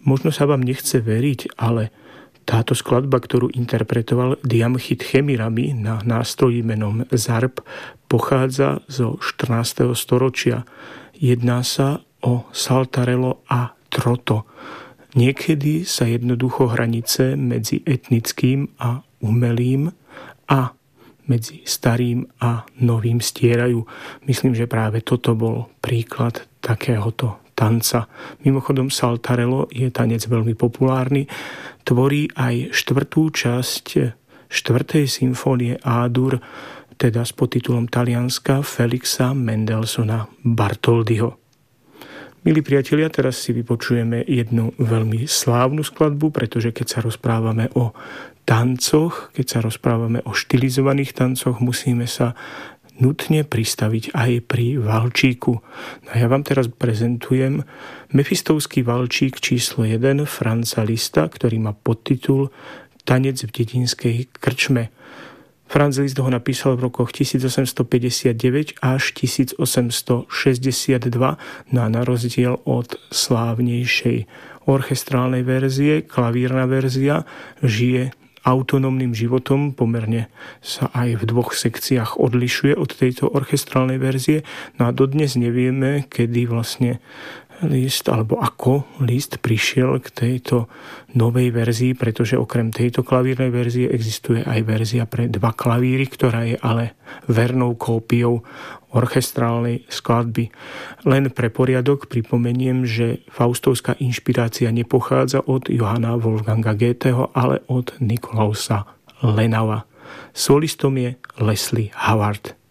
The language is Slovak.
Možno sa vám nechce veriť, ale táto skladba, ktorú interpretoval Diamchit Chemirami na nástroji menom Zarb, pochádza zo 14. storočia. Jedná sa o saltarello a trotto. Niekedy sa jednoducho hranice medzi etnickým a umelým a medzi starým a novým stierajú. Myslím, že práve toto bol príklad takéhoto tanca. Mimochodom, saltarello je tanec veľmi populárny. Tvorí aj 4. časť 4. symfónie A-dur, teda s podtitulom Talianska Felixa Mendelssohna Bartholdyho. Milí priatelia, teraz si vypočujeme jednu veľmi slávnu skladbu, pretože keď sa rozprávame o tancoch, keď sa rozprávame o štilizovaných tancoch, musíme sa nutne pristaviť aj pri valčíku. No ja vám teraz prezentujem Mefistovský valčík číslo 1 Franza Liszta, ktorý má podtitul Tanec v dedinskej krčme. Franz Liszt ho napísal v rokoch 1859 až 1862, no a na rozdiel od slávnejšej orchestrálnej verzie, klavírna verzia žije autonómnym životom, pomerne sa aj v 2 sekciách odlišuje od tejto orchestrálnej verzie. No a dodnes nevieme, kedy vlastne Liszt, alebo ako Liszt prišiel k tejto novej verzii, pretože okrem tejto klavírnej verzie existuje aj verzia pre 2 klavíry, ktorá je ale vernou kópiou orchestrálnej skladby. Len pre poriadok pripomeniem, že faustovská inšpirácia nepochádza od Johanna Wolfganga Goetheho, ale od Nikolausa Lenava. Solistom je Leslie Howard.